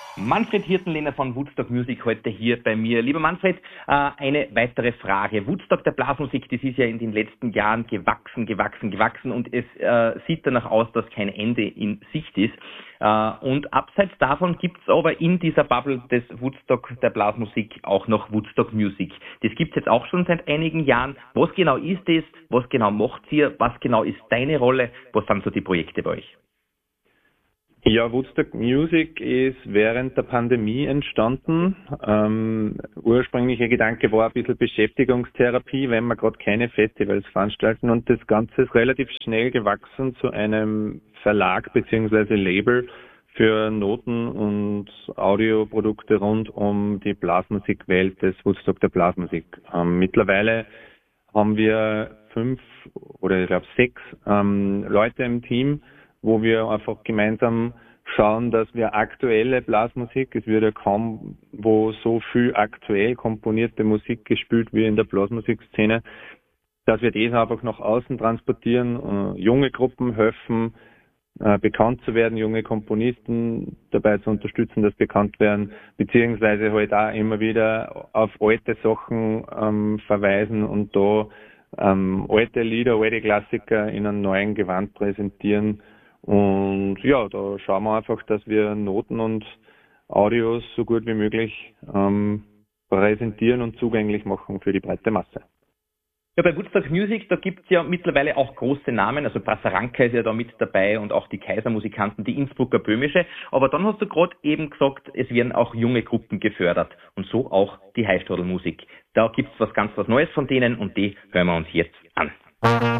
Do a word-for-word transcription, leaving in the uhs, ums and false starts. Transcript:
Manfred Hirtenlehner von Woodstock Music heute hier bei mir. Lieber Manfred, äh, eine weitere Frage. Woodstock der Blasmusik, das ist ja in den letzten Jahren gewachsen, gewachsen, gewachsen und es äh, sieht danach aus, dass kein Ende in Sicht ist. Äh, und abseits davon gibt es aber in dieser Bubble des Woodstock der Blasmusik auch noch Woodstock Music. Das gibt es jetzt auch schon seit einigen Jahren. Was genau ist das? Was genau macht ihr? Was genau ist deine Rolle? Was sind so die Projekte bei euch? Ja, Woodstock Music ist während der Pandemie entstanden. Ähm, ursprünglicher Gedanke war ein bisschen Beschäftigungstherapie, wenn wir gerade keine Festivals veranstalten, und das Ganze ist relativ schnell gewachsen zu einem Verlag bzw. Label für Noten und Audioprodukte rund um die Blasmusikwelt des Woodstock der Blasmusik. Ähm, mittlerweile haben wir fünf oder ich glaube sechs ähm, Leute im Team, wo wir einfach gemeinsam schauen, dass wir aktuelle Blasmusik, es wird ja kaum wo so viel aktuell komponierte Musik gespielt wie in der Blasmusikszene, dass wir das einfach nach außen transportieren, äh, junge Gruppen helfen, äh, bekannt zu werden, junge Komponisten dabei zu unterstützen, dass bekannt werden, beziehungsweise halt auch immer wieder auf alte Sachen ähm, verweisen und da ähm, alte Lieder, alte Klassiker in einem neuen Gewand präsentieren. Und ja, da schauen wir einfach, dass wir Noten und Audios so gut wie möglich ähm, präsentieren und zugänglich machen für die breite Masse. Ja, bei Woodstock Music, da gibt es ja mittlerweile auch große Namen, also Brassaranka ist ja da mit dabei und auch die Kaisermusikanten, die Innsbrucker Böhmische. Aber dann hast du gerade eben gesagt, es werden auch junge Gruppen gefördert und so auch die Heißstadelmusik. Da gibt es was ganz was Neues von denen und die hören wir uns jetzt an.